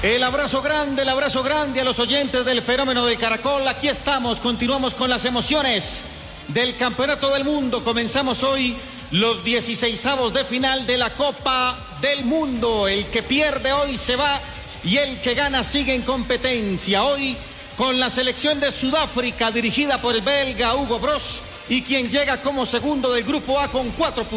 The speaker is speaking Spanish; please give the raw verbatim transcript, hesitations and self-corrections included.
El abrazo grande, el abrazo grande a los oyentes del Fenómeno del Caracol. Aquí estamos, continuamos con las emociones del Campeonato del Mundo. Comenzamos hoy los dieciseisavos de final de la Copa del Mundo. El que pierde hoy se va y el que gana sigue en competencia. Hoy con la selección de Sudáfrica dirigida por el belga Hugo Broos y quien llega como segundo del Grupo A con cuatro puntos.